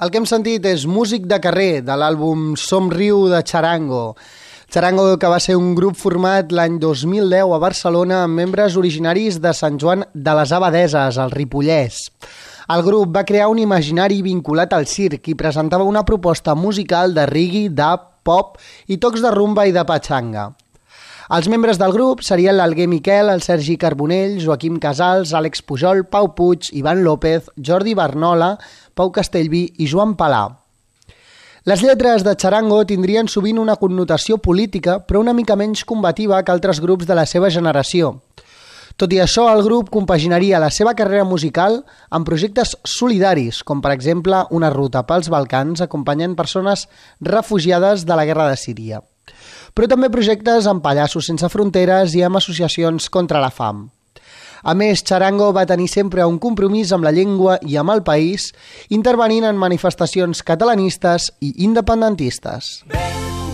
El que hem sentit és Músic de carrer, de l'àlbum Somriu de Charango. Charango, que va ser un grup format l'any 2010 a Barcelona amb membres originaris de Sant Joan de les Abadeses, al Ripollès. El grup va crear un imaginari vinculat al circ i presentava una proposta musical de reggae, dub, pop i tocs de rumba i de pachanga. Els membres del grup serien l'Alguer Miquel, el Sergi Carbonell, Joaquim Casals, Àlex Pujol, Pau Puig, Ivan López, Jordi Barnola, Pau Castellví i Joan Palà. Les lletres de Charango tindrien sovint una connotació política, però una mica menys combativa que altres grups de la seva generació. Tot i això, el grup compaginaria la seva carrera musical amb projectes solidaris, com per exemple una ruta pels Balcans acompanyant persones refugiades de la guerra de Síria. Però també projectes amb Pallassos Sense Fronteres i amb associacions contra la fam. A més, Charango va tenir sempre un compromís amb la llengua i amb el país, intervenint en manifestacions catalanistes i independentistes.